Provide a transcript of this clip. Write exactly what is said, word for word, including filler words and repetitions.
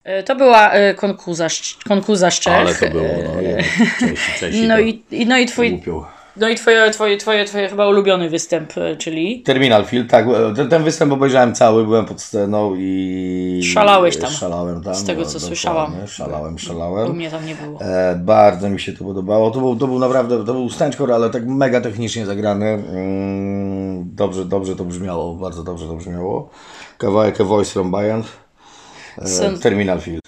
To była konkuza, konkuza z Czech. Ale to było, no jednak, Czesi, Czesi no, i, no i twój... Głupią. No i twoje, twoje, twoje, twoje chyba ulubiony występ, czyli? Terminal Field, tak. Ten, ten występ obejrzałem cały, byłem pod sceną i... Szalałeś tam. Szalałem tam. Z tego, co no, słyszałam. Szalałem, szalałem. U mnie tam nie było. E, bardzo mi się to podobało. To był, to był naprawdę, to był stagecore, ale tak mega technicznie zagrany. Mm, dobrze, dobrze to brzmiało, bardzo dobrze to brzmiało. Kawałek A Voice from Beyond. E, Terminal Field.